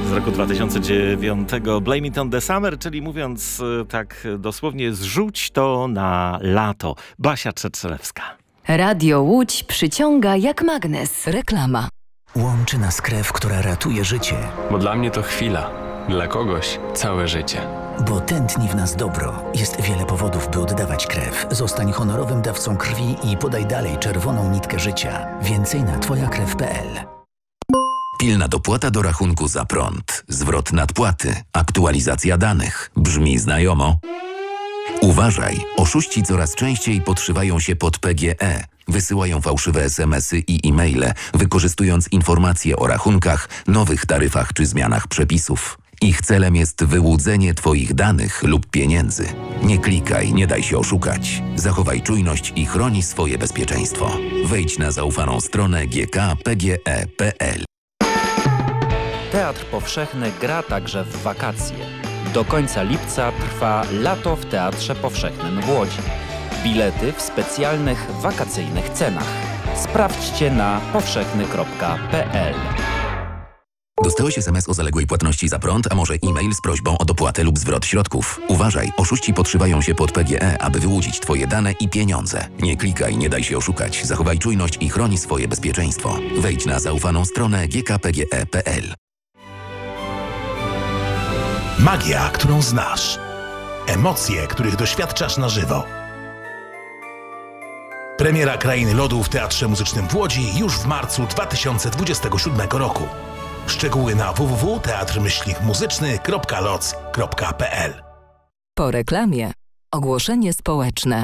z roku 2009, Blame It on the Summer, czyli mówiąc tak dosłownie, zrzuć to na lato. Basia Trzetrzelewska. Radio Łódź przyciąga jak magnes. Reklama. Łączy nas krew, która ratuje życie. Bo dla mnie to chwila, dla kogoś całe życie. Bo tętni w nas dobro. Jest wiele powodów, by oddawać krew. Zostań honorowym dawcą krwi i podaj dalej czerwoną nitkę życia. Więcej na twojakrew.pl. Pilna dopłata do rachunku za prąd, zwrot nadpłaty, aktualizacja danych. Brzmi znajomo? Uważaj, oszuści coraz częściej podszywają się pod PGE. Wysyłają fałszywe SMS-y i e-maile, wykorzystując informacje o rachunkach, nowych taryfach czy zmianach przepisów. Ich celem jest wyłudzenie Twoich danych lub pieniędzy. Nie klikaj, nie daj się oszukać. Zachowaj czujność i chroni swoje bezpieczeństwo. Wejdź na zaufaną stronę gkpge.pl. Teatr Powszechny gra także w wakacje. Do końca lipca trwa Lato w Teatrze Powszechnym w Łodzi. Bilety w specjalnych wakacyjnych cenach. Sprawdźcie na powszechny.pl. Dostałeś SMS o zaległej płatności za prąd, a może e-mail z prośbą o dopłatę lub zwrot środków? Uważaj, oszuści podszywają się pod PGE, aby wyłudzić Twoje dane i pieniądze. Nie klikaj, nie daj się oszukać. Zachowaj czujność i chroni swoje bezpieczeństwo. Wejdź na zaufaną stronę gkpge.pl. Magia, którą znasz. Emocje, których doświadczasz na żywo. Premiera Krainy Lodu w Teatrze Muzycznym w Łodzi już w marcu 2027 roku. Szczegóły na www.teatr-muzyczny.loc.pl. Po reklamie. Ogłoszenie społeczne.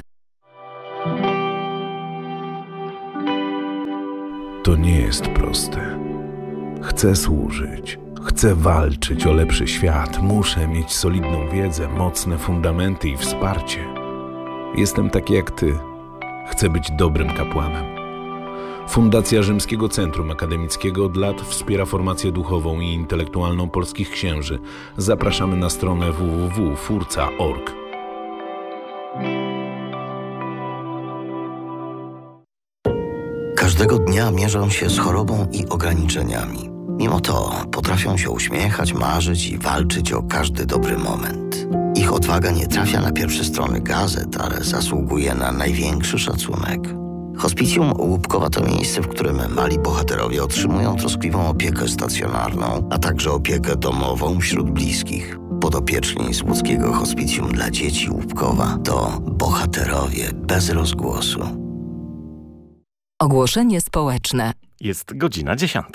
To nie jest proste. Chcę służyć. Chcę walczyć o lepszy świat. Muszę mieć solidną wiedzę, mocne fundamenty i wsparcie. Jestem taki jak ty. Chcę być dobrym kapłanem. Fundacja Rzymskiego Centrum Akademickiego od lat wspiera formację duchową i intelektualną polskich księży. Zapraszamy na stronę www.furca.org. Każdego dnia mierzą się z chorobą i ograniczeniami. Mimo to potrafią się uśmiechać, marzyć i walczyć o każdy dobry moment. Ich odwaga nie trafia na pierwsze strony gazet, ale zasługuje na największy szacunek. Hospicjum Łupkowa to miejsce, w którym mali bohaterowie otrzymują troskliwą opiekę stacjonarną, a także opiekę domową wśród bliskich. Podopieczni z łódzkiego Hospicjum dla dzieci Łupkowa to bohaterowie bez rozgłosu. Ogłoszenie społeczne. Jest godzina 10.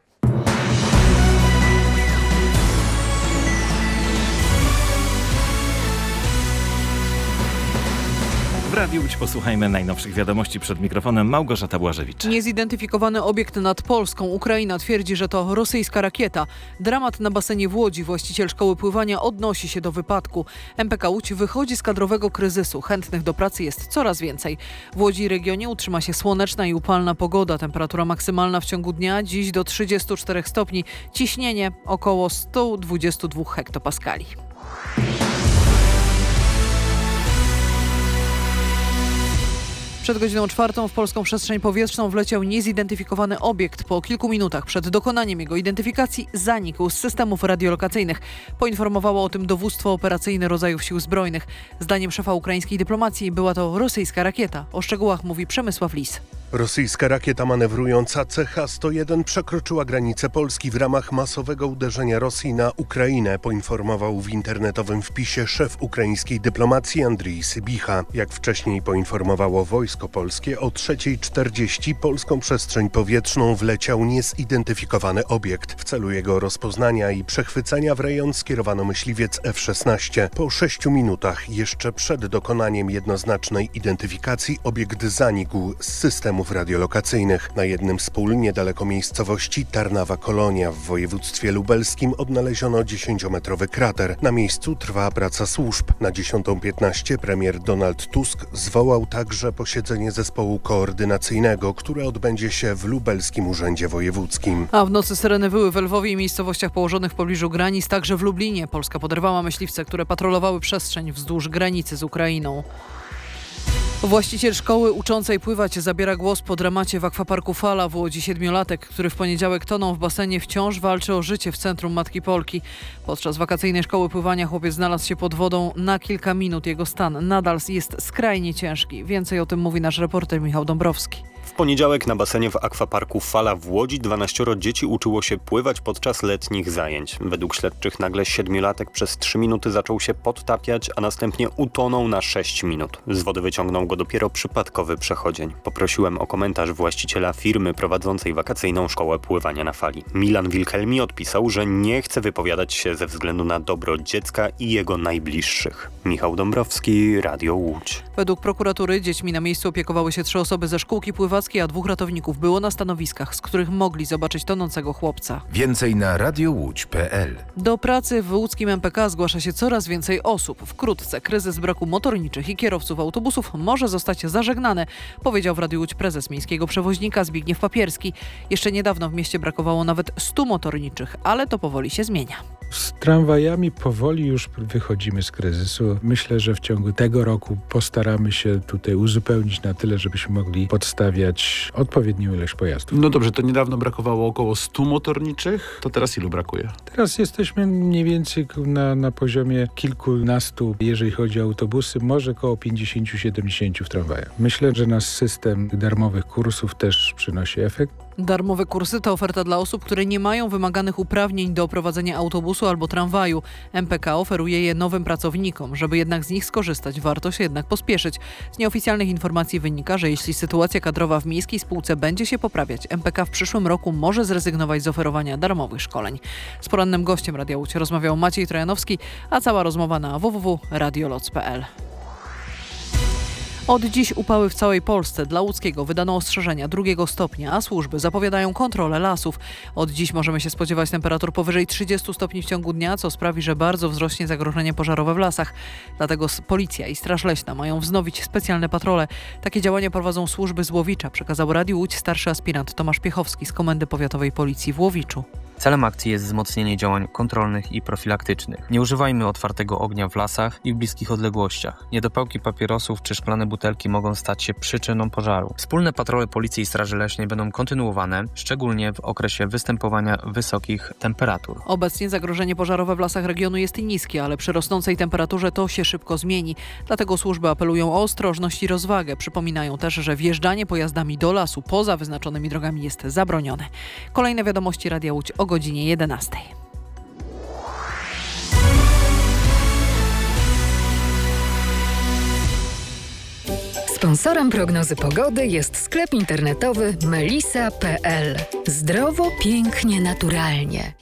W Radiu Łódź posłuchajmy najnowszych wiadomości. Przed mikrofonem Małgorzata Błażewicz. Niezidentyfikowany obiekt nad Polską. Ukraina twierdzi, że to rosyjska rakieta. Dramat na basenie w Łodzi. Właściciel szkoły pływania odnosi się do wypadku. MPK Łódź wychodzi z kadrowego kryzysu. Chętnych do pracy jest coraz więcej. W Łodzi i regionie utrzyma się słoneczna i upalna pogoda. Temperatura maksymalna w ciągu dnia dziś do 34 stopni. Ciśnienie około 122 hektopaskali. Przed godziną 4 w polską przestrzeń powietrzną wleciał niezidentyfikowany obiekt. Po kilku minutach przed dokonaniem jego identyfikacji zanikł z systemów radiolokacyjnych. Poinformowało o tym dowództwo operacyjne rodzajów sił zbrojnych. Zdaniem szefa ukraińskiej dyplomacji była to rosyjska rakieta. O szczegółach mówi Przemysław Lis. Rosyjska rakieta manewrująca CH-101 przekroczyła granicę Polski w ramach masowego uderzenia Rosji na Ukrainę, poinformował w internetowym wpisie szef ukraińskiej dyplomacji Andrii Sybicha. Jak wcześniej poinformowało Wojsko Polskie, o 3:40 polską przestrzeń powietrzną wleciał niezidentyfikowany obiekt. W celu jego rozpoznania i przechwycenia w rejon skierowano myśliwiec F-16. Po 6 minutach, jeszcze przed dokonaniem jednoznacznej identyfikacji, obiekt zanikł z systemu radiolokacyjnych. Na jednym z pól niedaleko miejscowości Tarnawa Kolonia w województwie lubelskim odnaleziono 10-metrowy krater. Na miejscu trwa praca służb. Na 10:15 premier Donald Tusk zwołał także posiedzenie zespołu koordynacyjnego, które odbędzie się w lubelskim urzędzie wojewódzkim. A w nocy syreny wyły w Lwowie i miejscowościach położonych w pobliżu granic, także w Lublinie. Polska poderwała myśliwce, które patrolowały przestrzeń wzdłuż granicy z Ukrainą. Właściciel szkoły uczącej pływać zabiera głos po dramacie w akwaparku Fala w Łodzi. 7-latek, który w poniedziałek tonął w basenie, wciąż walczy o życie w centrum Matki Polki. Podczas wakacyjnej szkoły pływania chłopiec znalazł się pod wodą na kilka minut. Jego stan nadal jest skrajnie ciężki. Więcej o tym mówi nasz reporter Michał Dąbrowski. W poniedziałek na basenie w akwaparku Fala w Łodzi 12 dzieci uczyło się pływać podczas letnich zajęć. Według śledczych nagle 7-latek przez 3 minuty zaczął się podtapiać, a następnie utonął na 6 minut. Z wody wyciągnął go dopiero przypadkowy przechodzień. Poprosiłem o komentarz właściciela firmy prowadzącej wakacyjną szkołę pływania na Fali. Milan Wilhelmi odpisał, że nie chce wypowiadać się ze względu na dobro dziecka i jego najbliższych. Michał Dąbrowski, Radio Łódź. Według prokuratury dziećmi na miejscu opiekowały się 3 osoby ze szkółki pływackiej, a 2 ratowników było na stanowiskach, z których mogli zobaczyć tonącego chłopca. Więcej na radiołódź.pl. Do pracy w łódzkim MPK zgłasza się coraz więcej osób. Wkrótce kryzys braku motorniczych i kierowców autobusów może zostać zażegnany, powiedział w Radiu Łódź prezes miejskiego przewoźnika Zbigniew Papierski. Jeszcze niedawno w mieście brakowało nawet 100 motorniczych, ale to powoli się zmienia. Z tramwajami powoli już wychodzimy z kryzysu. Myślę, że w ciągu tego roku postaramy się tutaj uzupełnić na tyle, żebyśmy mogli podstawiać odpowiednią ilość pojazdów. No dobrze, to niedawno brakowało około 100 motorniczych. To teraz ilu brakuje? Teraz jesteśmy mniej więcej na poziomie kilkunastu, jeżeli chodzi o autobusy, może około 50-70 w tramwajach. Myślę, że nasz system darmowych kursów też przynosi efekt. Darmowe kursy to oferta dla osób, które nie mają wymaganych uprawnień do prowadzenia autobusu albo tramwaju. MPK oferuje je nowym pracownikom. Żeby jednak z nich skorzystać, warto się jednak pospieszyć. Z nieoficjalnych informacji wynika, że jeśli sytuacja kadrowa w miejskiej spółce będzie się poprawiać, MPK w przyszłym roku może zrezygnować z oferowania darmowych szkoleń. Z porannym gościem Radia Łódź rozmawiał Maciej Trojanowski, a cała rozmowa na www.radioloc.pl. Od dziś upały w całej Polsce. Dla łódzkiego wydano ostrzeżenia 2 stopnia, a służby zapowiadają kontrolę lasów. Od dziś możemy się spodziewać temperatur powyżej 30 stopni w ciągu dnia, co sprawi, że bardzo wzrośnie zagrożenie pożarowe w lasach. Dlatego Policja i Straż Leśna mają wznowić specjalne patrole. Takie działania prowadzą służby z Łowicza, przekazał Radiu Łódź starszy aspirant Tomasz Piechowski z Komendy Powiatowej Policji w Łowiczu. Celem akcji jest wzmocnienie działań kontrolnych i profilaktycznych. Nie używajmy otwartego ognia w lasach i w bliskich odległościach. Niedopałki papierosów czy szklane butelki mogą stać się przyczyną pożaru. Wspólne patrole Policji i Straży Leśnej będą kontynuowane, szczególnie w okresie występowania wysokich temperatur. Obecnie zagrożenie pożarowe w lasach regionu jest niskie, ale przy rosnącej temperaturze to się szybko zmieni. Dlatego służby apelują o ostrożność i rozwagę. Przypominają też, że wjeżdżanie pojazdami do lasu poza wyznaczonymi drogami jest zabronione. Kolejne wiadomości Radia Łódź o godzinie 11. Sponsorem prognozy pogody jest sklep internetowy melisa.pl. Zdrowo, pięknie, naturalnie.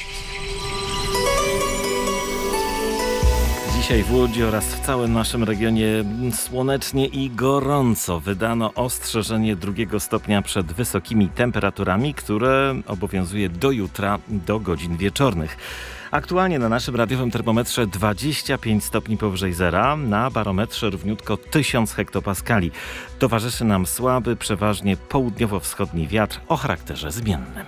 Dzisiaj w Łodzi oraz w całym naszym regionie słonecznie i gorąco. Wydano ostrzeżenie 2 stopnia przed wysokimi temperaturami, które obowiązuje do jutra do godzin wieczornych. Aktualnie na naszym radiowym termometrze 25 stopni powyżej zera, na barometrze równiutko 1000 hektopaskali. Towarzyszy nam słaby, przeważnie południowo-wschodni wiatr o charakterze zmiennym.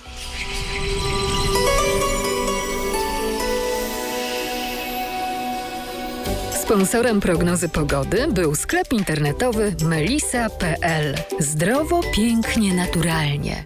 Sponsorem prognozy pogody był sklep internetowy melisa.pl. Zdrowo, pięknie, naturalnie.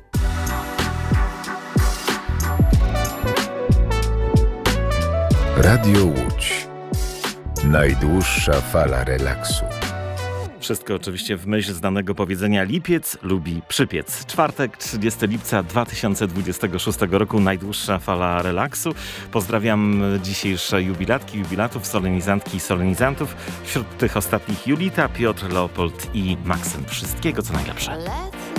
Radio Łódź. Najdłuższa fala relaksu. Wszystko oczywiście w myśl znanego powiedzenia: lipiec lubi przypiec. Czwartek, 30 lipca 2026 roku, najdłuższa fala relaksu. Pozdrawiam dzisiejsze jubilatki, jubilatów, solenizantki i solenizantów. Wśród tych ostatnich Julita, Piotr, Leopold i Maksym. Wszystkiego co najlepsze.